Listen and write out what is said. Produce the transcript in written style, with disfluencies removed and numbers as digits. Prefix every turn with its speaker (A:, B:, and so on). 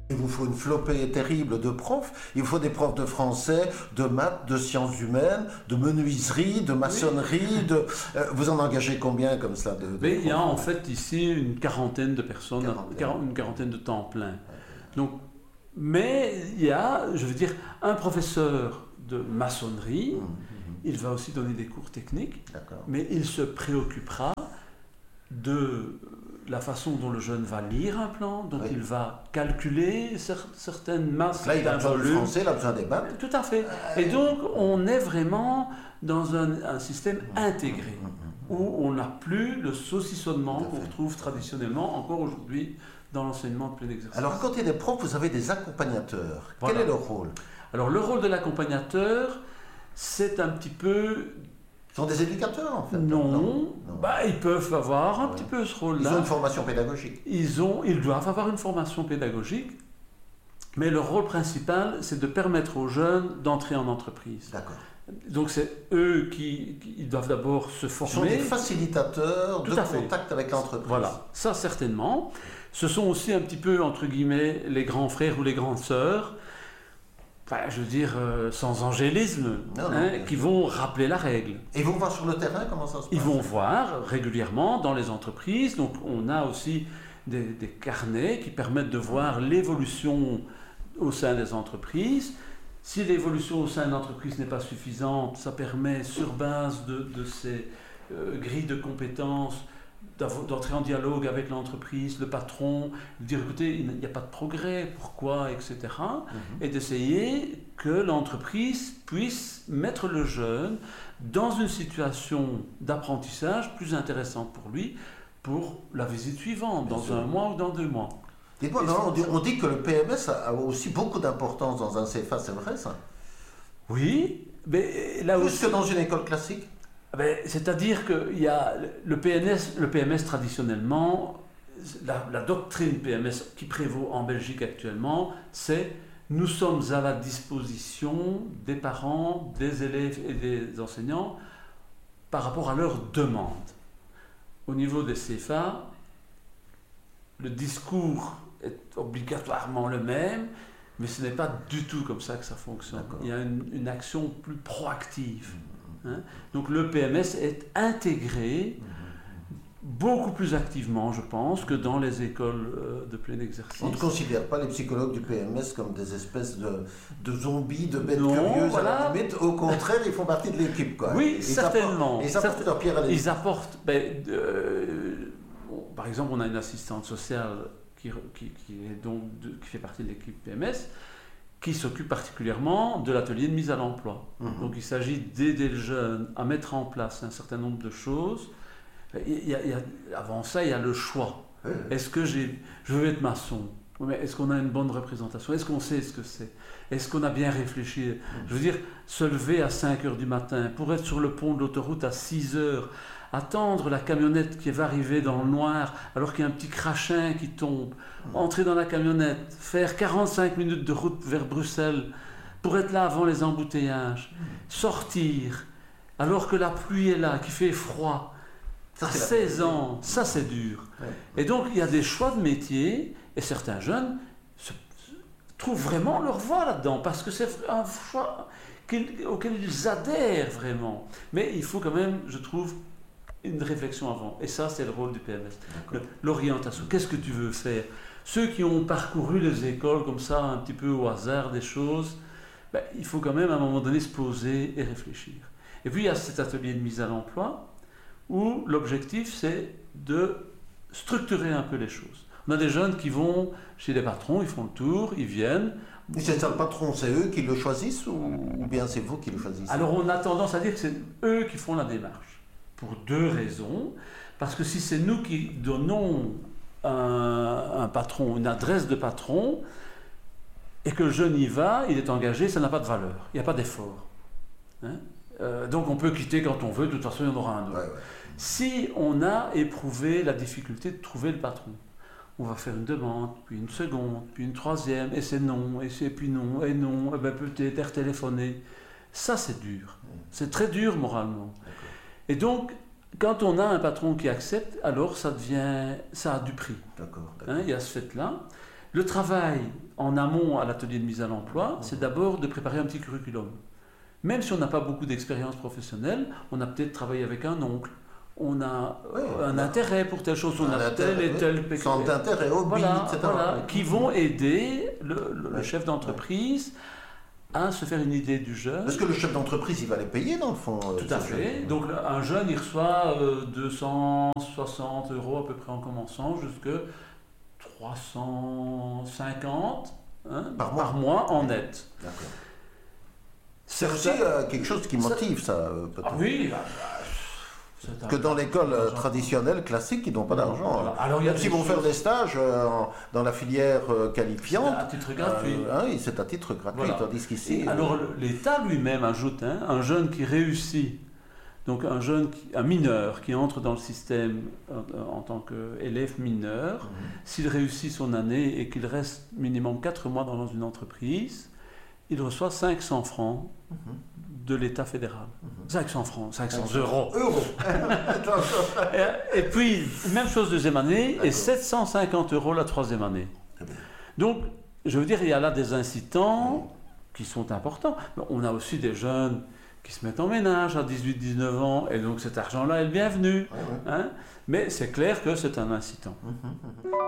A: Il vous faut une flopée terrible de profs. Il vous faut des profs de français, de maths, de sciences humaines, de menuiserie, de maçonnerie. Vous en engagez combien comme ça
B: Mais il y a en fait ici une quarantaine de personnes, une quarantaine de temps plein. Donc, mais il y a, je veux dire, un professeur de maçonnerie, il va aussi donner des cours techniques, mais il se préoccupera de la façon dont le jeune va lire un plan, dont il va calculer certaines masses.
A: Là, il a besoin du français, il a besoin des maths.
B: Tout à fait. Et donc, on est vraiment dans un système intégré, où on n'a plus le saucissonnement qu'on retrouve traditionnellement, encore aujourd'hui, dans l'enseignement de plein exercice.
A: Alors, à côté des profs, vous avez des accompagnateurs. Voilà. Quel est leur rôle?
B: Alors, le rôle de l'accompagnateur, c'est un petit peu...
A: Ils sont des éducateurs, en fait?
B: Non. Bah, ils peuvent avoir un petit peu ce rôle-là.
A: Ils ont une formation pédagogique.
B: Ils doivent avoir une formation pédagogique, mais leur rôle principal, c'est de permettre aux jeunes d'entrer en entreprise.
A: D'accord.
B: Donc c'est eux qui doivent d'abord se former.
A: Ils sont des facilitateurs de contact avec l'entreprise.
B: Voilà, ça certainement. Ce sont aussi un petit peu, entre guillemets, les grands frères ou les grandes sœurs, enfin, je veux dire, sans angélisme, qui vont rappeler la règle.
A: Et ils vont voir sur le terrain comment ça se passe?
B: Ils vont voir régulièrement dans les entreprises. Donc on a aussi des carnets qui permettent de voir l'évolution au sein des entreprises. Si l'évolution au sein de l'entreprise n'est pas suffisante, ça permet, sur base de ces grilles de compétences, d'entrer en dialogue avec l'entreprise, le patron, de dire écoutez, il n'y a pas de progrès, pourquoi, etc. Et d'essayer que l'entreprise puisse mettre le jeune dans une situation d'apprentissage plus intéressante pour lui, pour la visite suivante, dans un mois ou dans 2 mois.
A: Dites-moi, on dit que le PMS a aussi beaucoup d'importance dans un CFA, c'est vrai ça?
B: Oui, mais là
A: plus que dans une école classique?
B: C'est-à-dire qu'il y a le PMS traditionnellement, la doctrine PMS qui prévaut en Belgique actuellement, c'est nous sommes à la disposition des parents, des élèves et des enseignants par rapport à leurs demandes. Au niveau des CFA, le discours est obligatoirement le même, mais ce n'est pas du tout comme ça que ça fonctionne. Il y a une action plus proactive. Donc le PMS est intégré beaucoup plus activement, je pense, que dans les écoles de plein exercice.
A: On ne considère pas les psychologues du PMS comme des espèces de zombies, de bêtes curieuses, à la limite. Au contraire, ils font partie de l'équipe, quoi.
B: Oui, certainement.
A: Ils apportent leur pierre à l'édifice.
B: Ils apportent... par exemple, on a une assistante sociale qui fait partie de l'équipe PMS, qui s'occupe particulièrement de l'atelier de mise à l'emploi. Donc il s'agit d'aider le jeune à mettre en place un certain nombre de choses. Avant ça, il y a le choix. Est-ce que je veux être maçon? Mais est-ce qu'on a une bonne représentation? Est-ce qu'on sait ce que c'est? Est-ce qu'on a bien réfléchi? Je veux dire, se lever à 5 h du matin pour être sur le pont de l'autoroute à 6 h, attendre la camionnette qui va arriver dans le noir alors qu'il y a un petit crachin qui tombe, entrer dans la camionnette, faire 45 minutes de route vers Bruxelles pour être là avant les embouteillages, sortir alors que la pluie est là, qu'il fait froid, à 16 ans, ça c'est dur. Et donc il y a des choix de métier et certains jeunes trouvent vraiment leur voie là-dedans parce que c'est un choix auquel ils adhèrent vraiment. Mais il faut quand même, je trouve, une réflexion avant. Et ça, c'est le rôle du PMS. L'orientation. Qu'est-ce que tu veux faire? Ceux qui ont parcouru les écoles comme ça, un petit peu au hasard des choses, il faut quand même à un moment donné se poser et réfléchir. Et puis il y a cet atelier de mise à l'emploi où l'objectif c'est de structurer un peu les choses. On a des jeunes qui vont chez les patrons, ils font le tour, ils viennent.
A: Et c'est ça le patron, c'est eux qui le choisissent ou bien c'est vous qui le choisissez? Alors
B: on a tendance à dire que c'est eux qui font la démarche. Pour 2 raisons. Parce que si c'est nous qui donnons un patron, une adresse de patron, et que le jeune y va, il est engagé, ça n'a pas de valeur. Il n'y a pas d'effort. Donc on peut quitter quand on veut, de toute façon il y en aura un autre. Si on a éprouvé la difficulté de trouver le patron, on va faire une demande, puis une seconde, puis une troisième, et c'est non, et c'est puis non, et non, et peut-être téléphoner. Ça c'est dur. C'est très dur moralement. Et donc, quand on a un patron qui accepte, alors ça a du prix.
A: D'accord.
B: Il y a ce fait-là. Le travail en amont à l'atelier de mise à l'emploi, c'est d'abord de préparer un petit curriculum. Même si on n'a pas beaucoup d'expérience professionnelle, on a peut-être travaillé avec un oncle, on a un intérêt pour telle chose, on a tel et tel
A: centre d'intérêt, hobby, etc.
B: Qui vont aider le chef d'entreprise à se faire une idée du jeune.
A: Parce que le chef d'entreprise, il va les payer dans le fond.
B: Tout à fait. Donc un jeune, il reçoit 260 € à peu près en commençant, jusqu'à 350 par mois en net.
A: D'accord. C'est aussi quelque chose qui motive ça, peut-être.
B: Ah oui,
A: que dans l'école traditionnelle, classique, ils n'ont pas d'argent.
B: Voilà. Alors,
A: même s'ils vont faire des stages dans la filière qualifiante,
B: c'est à titre gratuit.
A: C'est à titre gratuit,
B: Voilà.
A: tandis qu'ici...
B: Alors l'État lui-même ajoute, un jeune qui réussit, donc un mineur qui entre dans le système en tant qu'élève mineur, s'il réussit son année et qu'il reste minimum 4 mois dans une entreprise, il reçoit 500 francs de l'État fédéral. 500 francs, 500 euros. Et puis, même chose deuxième année, et 750 € la troisième année. Donc, je veux dire, il y a là des incitants qui sont importants. Mais on a aussi des jeunes qui se mettent en ménage à 18-19 ans, et donc cet argent-là est le bienvenu. Mais c'est clair que c'est un incitant.